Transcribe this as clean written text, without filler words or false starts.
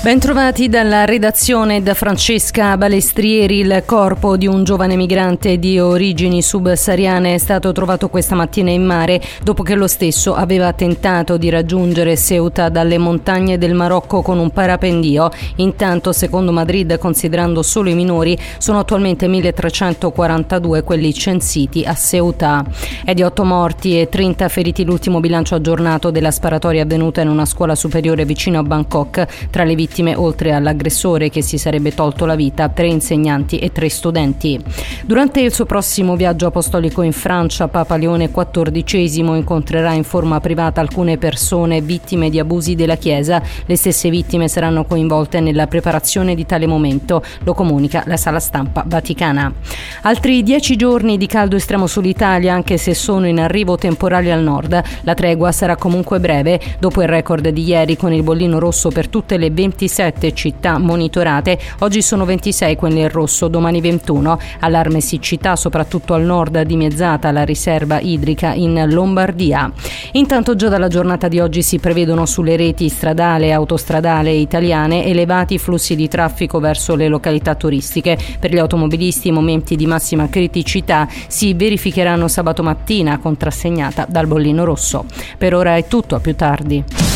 Bentrovati dalla redazione da Francesca Balestrieri. Il corpo di un giovane migrante di origini subsahariane è stato trovato questa mattina in mare dopo che lo stesso aveva tentato di raggiungere Ceuta dalle montagne del Marocco con un parapendio. Intanto, secondo Madrid, considerando solo i minori, sono attualmente 1342 quelli censiti a Ceuta. È di 8 morti e 30 feriti l'ultimo bilancio aggiornato della sparatoria avvenuta in una scuola superiore vicino a Bangkok. Tra le vittime, oltre all'aggressore che si sarebbe tolto la vita, 3 insegnanti e 3 studenti. Durante il suo prossimo viaggio apostolico in Francia, Papa Leone XIV incontrerà in forma privata alcune persone vittime di abusi della Chiesa. Le stesse vittime saranno coinvolte nella preparazione di tale momento, lo comunica la sala stampa vaticana. Altri 10 giorni di caldo estremo sull'Italia, anche se sono in arrivo temporali al nord. La tregua sarà comunque breve. Dopo il record di ieri con il bollino rosso per tutte le 27 città monitorate, oggi sono 26 quelle in rosso, domani 21. Allarme siccità soprattutto al nord, dimezzata la riserva idrica in Lombardia. Intanto già dalla giornata di oggi si prevedono sulle reti stradale e autostradale italiane elevati flussi di traffico verso le località turistiche. Per gli automobilisti i momenti di massima criticità si verificheranno sabato mattina, contrassegnata dal bollino rosso. Per ora è tutto, a più tardi.